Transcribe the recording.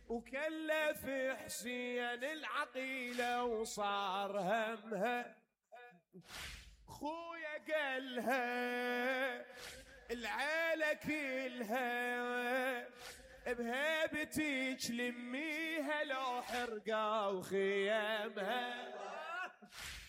وكلف حسين العقيلة وصار همها. خويا قالها العيلة كلها بهيبتك لميها لو حرقة وخيامها.